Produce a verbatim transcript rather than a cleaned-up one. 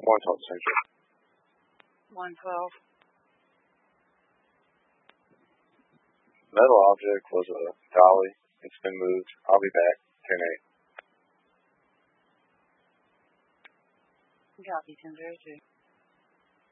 one twelve Central. one twelve. Metal object was a dolly. It's been moved. I'll be back. ten eight. Copy, ten zero two.